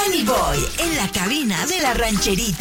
Danny Boy en la cabina de la rancherita.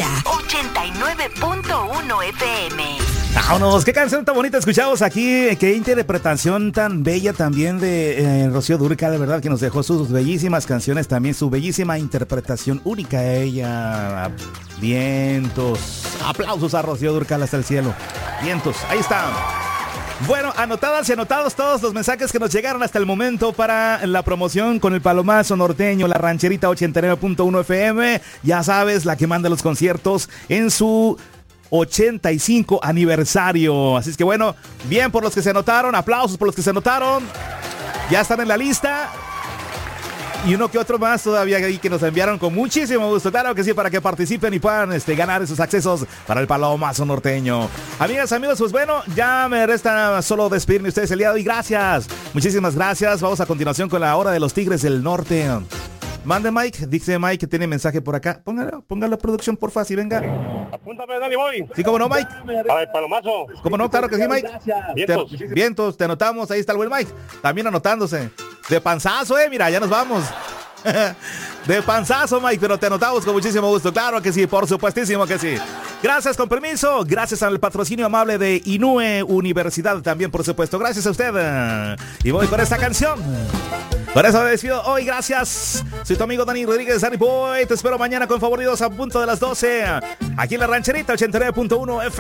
89.1 FM. Vámonos, qué canción tan bonita escuchamos aquí, qué interpretación tan bella también de Rocío Dúrcal, de verdad que nos dejó sus bellísimas canciones, también su bellísima interpretación única ella. Vientos, aplausos a Rocío Dúrcal hasta el cielo. Vientos, ahí está. Bueno, anotadas y anotados todos los mensajes que nos llegaron hasta el momento para la promoción con el Palomazo Norteño, la rancherita 89.1 FM. Ya sabes, la que manda los conciertos en su 85 aniversario. Así es que bueno, bien por los que se anotaron, aplausos por los que se anotaron. Ya están en la lista. Y uno que otro más todavía ahí que nos enviaron con muchísimo gusto. Claro que sí, para que participen y puedan ganar esos accesos para el Palomazo Norteño. Amigas, amigos, pues bueno, ya me resta solo despedirme de ustedes el día de hoy. Gracias, muchísimas gracias. Vamos a continuación con la hora de los Tigres del Norte. Mande Mike, dice Mike que tiene mensaje por acá. Póngalo a producción, porfa, si venga. Apúntame, Danny Boy. Sí, cómo no, Mike. Para el Palomazo. Cómo no, claro que sí, Mike. Vientos. Vientos, te anotamos, ahí está el buen Mike. También anotándose. De panzazo, mira, ya nos vamos. De panzazo, Mike, pero te anotamos con muchísimo gusto. Claro que sí, por supuestísimo que sí. Gracias, con permiso. Gracias al patrocinio amable de Inúe Universidad también, por supuesto. Gracias a usted. Y voy con esta canción. Por eso me despido hoy, gracias. Soy tu amigo Dani Rodríguez, Danny Boy. Te espero mañana con favoritos a punto de las 12. Aquí en la rancherita 89.1 FM.